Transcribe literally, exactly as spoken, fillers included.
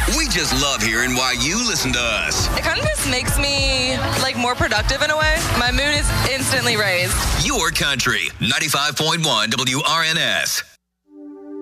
We just love hearing why you listen to us. It kind of just makes me, like, more productive in a way. My mood is instantly raised. Your country, ninety-five point one W R N S.